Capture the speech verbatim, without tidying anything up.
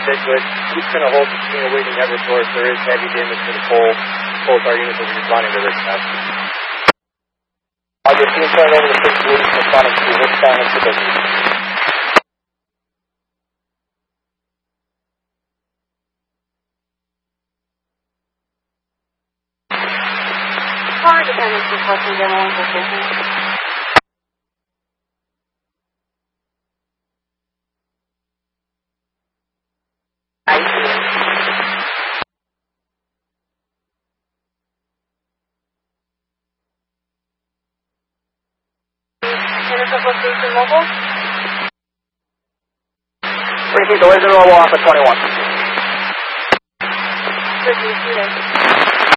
Bigfoot. He's going to hold the scene awaiting every source. There is heavy damage to the pole. Pulsar units will be responding to this test. I'll get you turned over to six police responding to this time into the Car dependence requesting demo infiltration. I see. Intercept location mobile? Repeat the laser mobile off at twenty-one. Good, you see there.